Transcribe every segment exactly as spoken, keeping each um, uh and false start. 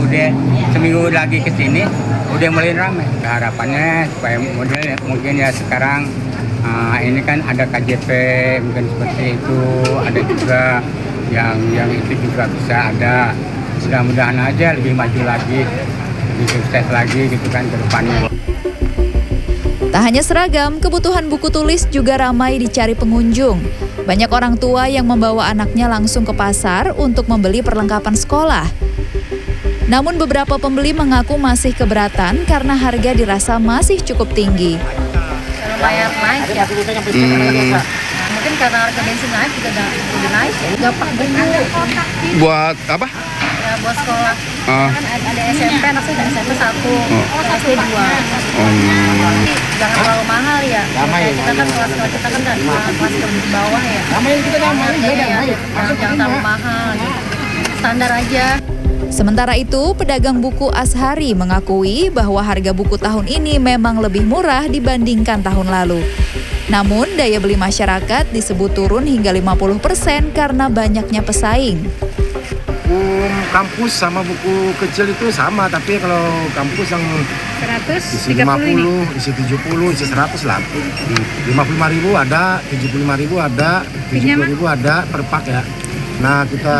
udah seminggu lagi ke sini udah mulai ramai. Harapannya supaya model mungkin ya sekarang uh, ini kan ada K J P mungkin seperti itu, ada juga yang yang itu juga bisa ada. Mudah-mudahan aja lebih maju lagi, lebih sukses lagi gitu kan ke depannya. Tak hanya seragam, kebutuhan buku tulis juga ramai dicari pengunjung. Banyak orang tua yang membawa anaknya langsung ke pasar untuk membeli perlengkapan sekolah. Namun beberapa pembeli mengaku masih keberatan karena harga dirasa masih cukup tinggi. Lumayan naik ya. Hmm. Nah, mungkin karena harga bensin naik juga udah naik ya. Gampang bener. Buat apa? Ya buat sekolah. Uh. Kan ada S M P, anak saya ada S M P satu, oh. S D dua. Um. Jangan terlalu mahal ya. Kayak kita kan kelas kita kan dari kelas ke bawah ya. Namain kita namain ya. Jangan, jangan terlalu mahal. Standar aja. Sementara itu, pedagang buku Ashari mengakui bahwa harga buku tahun ini memang lebih murah dibandingkan tahun lalu. Namun, daya beli masyarakat disebut turun hingga lima puluh persen karena banyaknya pesaing. Buku kampus sama buku kecil itu sama, tapi kalau kampus yang seratus, isi lima puluh, isi tujuh puluh, isi seratus lah. lima puluh lima ribu ada, tujuh puluh lima ribu ada, tujuh puluh ribu ada per pak ya. Nah kita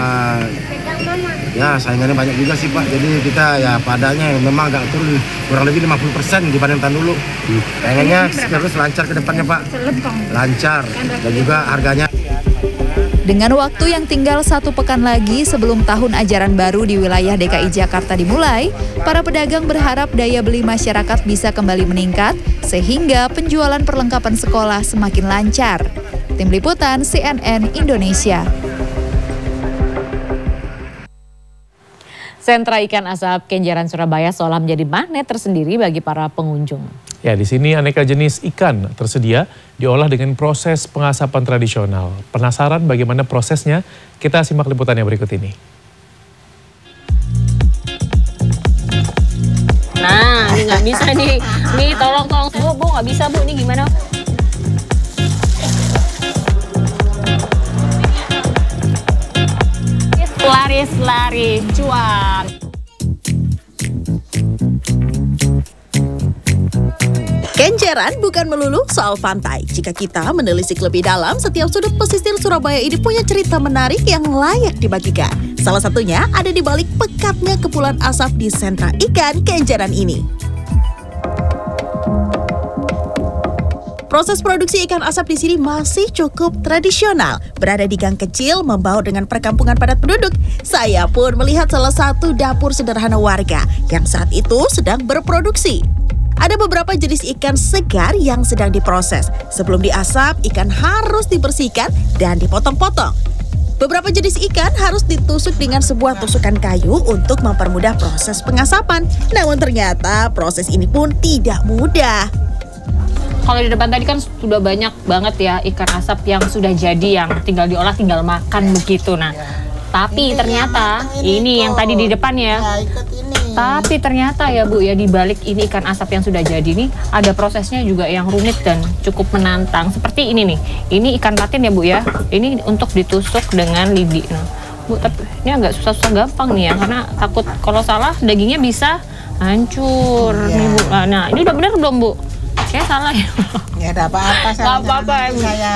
ya saingannya banyak juga sih Pak, jadi kita ya padanya memang agak turun kurang lebih lima puluh persen dibanding tahun dulu. Pengennya terus lancar ke depannya Pak, lancar dan juga harganya. Dengan waktu yang tinggal satu pekan lagi sebelum tahun ajaran baru di wilayah D K I Jakarta dimulai, para pedagang berharap daya beli masyarakat bisa kembali meningkat sehingga penjualan perlengkapan sekolah semakin lancar. Tim Liputan C N N Indonesia. Sentra Ikan Asap Kenjeran Surabaya seolah menjadi magnet tersendiri bagi para pengunjung. Ya, di sini aneka jenis ikan tersedia diolah dengan proses pengasapan tradisional. Penasaran bagaimana prosesnya? Kita simak liputannya berikut ini. Nah, ini nggak bisa nih. Nih, tolong, tolong. Bu, bu, nggak bisa, Bu. Ini gimana? Laris-laris, cuan. Kenjeran bukan melulu soal pantai. Jika kita menelisik lebih dalam, setiap sudut pesisir Surabaya ini punya cerita menarik yang layak dibagikan. Salah satunya ada di balik pekatnya kepulan asap di sentra ikan Kenjeran ini. Proses produksi ikan asap di sini masih cukup tradisional. Berada di gang kecil, membaur dengan perkampungan padat penduduk. Saya pun melihat salah satu dapur sederhana warga yang saat itu sedang berproduksi. Ada beberapa jenis ikan segar yang sedang diproses. Sebelum diasap, ikan harus dibersihkan dan dipotong-potong. Beberapa jenis ikan harus ditusuk dengan sebuah tusukan kayu untuk mempermudah proses pengasapan. Namun ternyata proses ini pun tidak mudah. Kalau di depan tadi kan sudah banyak banget ya ikan asap yang sudah jadi, yang tinggal diolah, tinggal makan begitu. Nah, tapi ternyata ini yang tadi di depan ya. Tapi ternyata ya Bu ya, di balik ini ikan asap yang sudah jadi nih ada prosesnya juga yang rumit dan cukup menantang. Seperti ini nih, ini ikan patin ya Bu ya. Ini untuk ditusuk dengan lidi. Nah, Bu, tapi ini agak susah-susah gampang nih ya, karena takut kalau salah dagingnya bisa hancur nih Bu. Nah, ini udah bener belum Bu? Kayak salah ya? Ya ada apa-apa, saya apa-apa ya Bu. Saya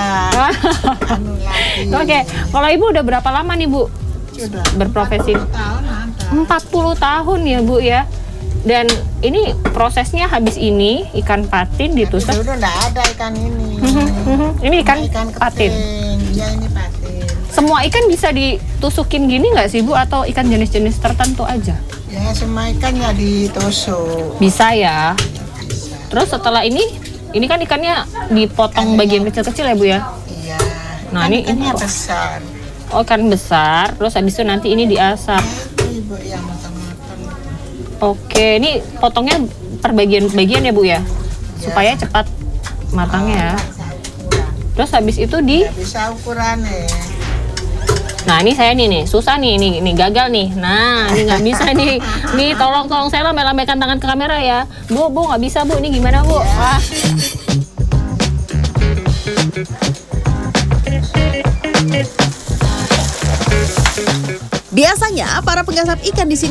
anu lagi. Oke, kalau Ibu udah berapa lama nih Bu Sudah berprofesi? empat puluh tahun ada. empat puluh tahun ya Bu ya. Dan ini prosesnya habis ini ikan patin ditusuk. Dulu enggak ada ikan ini. Ini ikan, nah, ikan patin. Iya ini patin. Semua ikan bisa ditusukin gini nggak sih Bu, atau ikan jenis-jenis tertentu aja? Ya semua ikan ya ditusuk. Bisa ya. Terus setelah ini, ini kan ikannya dipotong ikannya bagian kecil-kecil ya Bu ya? Iya. Nah kan ini ikannya ini besar. Oh, ikan besar. Terus habis itu nanti ini diasap. Nah, itu Ibu yang matang-matang. Oke, ini potongnya per bagian-bagian ya Bu ya? Supaya cepat matangnya ya. Terus habis itu di? Ya, bisa ukurannya. Nah ini saya nih nih susah nih, ini ini gagal nih. Nah ini nggak bisa nih. Nih tolong tolong saya lambaikan tangan ke kamera ya. Bu Bu nggak bisa Bu, ini gimana Bu? Ah. Biasanya para pengasap ikan di sini